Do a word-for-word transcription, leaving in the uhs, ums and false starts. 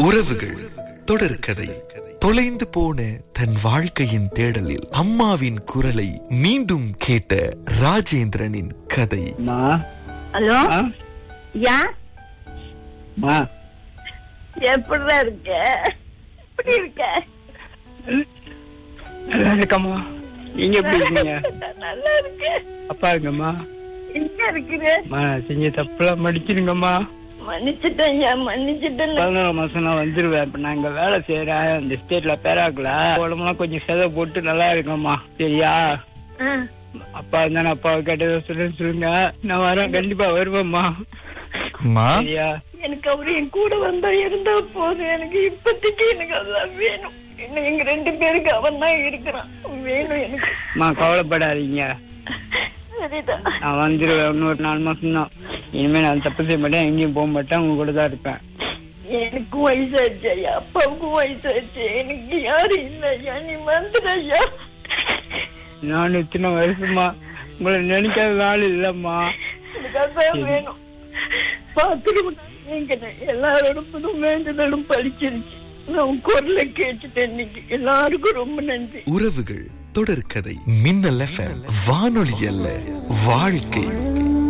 உறவுகள் தொடர்கதை. தொலைந்து போன தன் வாழ்க்கையின் தேடலில் அம்மாவின் குரலை மீண்டும் கேட்ட ராஜேந்திரனின் கதை. ஹலோ, யா மா, எப்படி இருக்க? எப்படி இருக்க? நல்லா இருக்கம்மா. நீங்க எப்படி இருக்கீங்க? நல்லா இருக்க. அப்பா இருக்கம்மா. எங்க இருக்கிற? மா, செஞ்ச தப்புலாம் மடிச்சிருங்கம்மா. மன்னிச்சுட்டேன் ஐயா, மன்னிச்சுட்டேன். பதினோரு மாசம் நான் வந்துருவேன். இப்ப நான் இங்க வேலை செய்யறேன் இந்த ஸ்டேட்ல பேராக்கல. உடம்புலாம் கொஞ்சம் செதை போட்டு நல்லா இருக்கம்மா, சரியா? ஆ, அப்பா இருந்தா நான் அப்பாவை கேட்டதை சொல்லுன்னு சொல்லுங்க. நான் வரேன், கண்டிப்பா வருவேம்மா, சரியா? எனக்கு அவரு என் கூட வந்தா இருந்தா போதும். எனக்கு இப்போதைக்கு எனக்கு அதான் வேணும். இன்னும் எங்க ரெண்டு பேருக்கு அவன் தான் இருக்கிறான். வேணும் எனக்கு. அம்மா, கவலைப்படாதீங்க, சரிதான். நான் வந்துருவேன். இன்னொரு நாலு மாசம் தான். இனிமே நான் தப்பு செய்ய மாட்டேன், எங்கேயும் போக மாட்டேன், உங்க கூட தான் இருப்பேன். எனக்கும் வயசாச்சு ஐயா, அப்பாவுக்கும் வயசாச்சு. எனக்கு யாரும் இல்ல ஐயா, நீ வந்துடு ஐயா. நான் இத்தனை வருஷமா உங்களை நினைக்காத நாள் இல்லம்மா. எனக்கு அதான் வேணும். பாத்துருவோம். எல்லாரோட வேண்டுதலும் பழிச்சிருச்சு. நான் குரலை கேட்டுட்டேன் இன்னைக்கு. எல்லாருக்கும் ரொம்ப நன்றி. உறவுகள் தொடர்கதை. மின்னல் எஃப்எம், வானொலி அல்ல, வாழ்க்கை.